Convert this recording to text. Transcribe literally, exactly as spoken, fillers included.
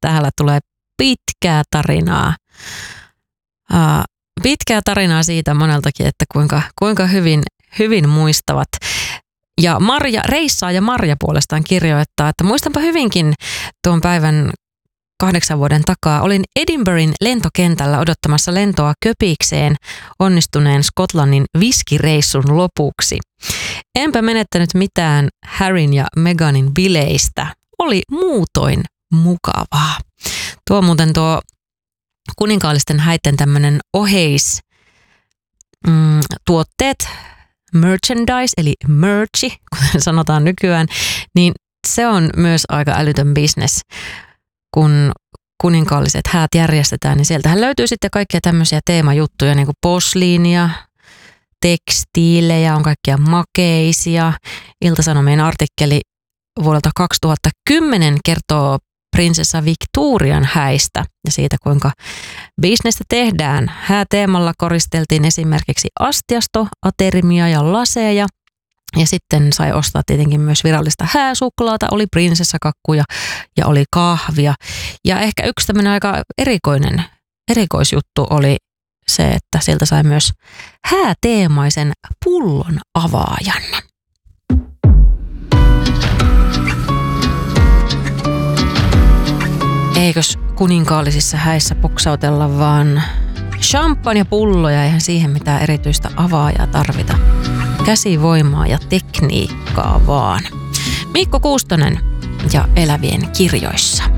täällä tulee pitkää tarinaa. Uh, pitkää tarinaa siitä moneltakin, että kuinka, kuinka hyvin, hyvin muistavat. Ja Marja, reissaa ja Marja puolestaan kirjoittaa, että muistanpa hyvinkin tuon päivän kahdeksan vuoden takaa. Olin Edinburghin lentokentällä odottamassa lentoa Köpikseen onnistuneen Skotlannin viskireissun lopuksi. Enpä menettänyt mitään Harryn ja Meghanin bileistä. Oli muutoin mukavaa. Tuo muuten tuo kuninkaallisten häitten tämmöinen oheis mm, tuotteet, merchandise eli merchi, kuten sanotaan nykyään, niin se on myös aika älytön business. Kun kuninkaalliset häät järjestetään, niin sieltähän löytyy sitten kaikkia tämmöisiä teemajuttuja, niin kuin posliinia, tekstiilejä, on kaikkia makeisia. Ilta-Sanomien artikkeli vuodelta kaksituhattakymmenen kertoo prinsessa Victorian häistä ja siitä, kuinka bisnestä tehdään. Hääteemalla koristeltiin esimerkiksi astiasto, aterimia ja laseja. Ja sitten sai ostaa tietenkin myös virallista hääsuklaata, oli prinsessakakkuja ja oli kahvia. Ja ehkä yksi tämmöinen aika erikoinen, erikoisjuttu oli se, että sieltä sai myös hääteemaisen pullon avaajan. Eikös kuninkaallisissa häissä poksautella vaan champagnepulloja, eihän siihen mitään erityistä avaajaa tarvita. Käsivoimaa ja tekniikkaa vaan. Mikko Kuustonen ja Elävien kirjoissa.